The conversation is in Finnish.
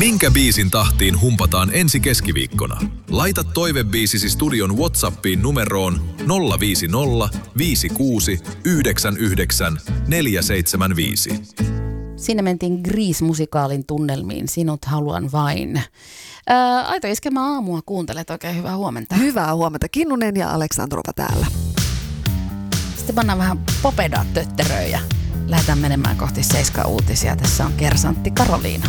Minkä biisin tahtiin humpataan ensi keskiviikkona? Laita toivebiisisi studion WhatsAppiin numeroon 050 56 99 475. Siinä mentiin Grease-musikaalin tunnelmiin. Sinut haluan vain. Aito Iskelmä aamua kuuntelet. Oikein hyvää huomenta. Hyvää huomenta. Kinnunen ja Aleksandrova täällä. Sitten pannaan vähän popedaa tötteröä ja lähdetään menemään kohti 7 uutisia. Tässä on kersantti Karoliina.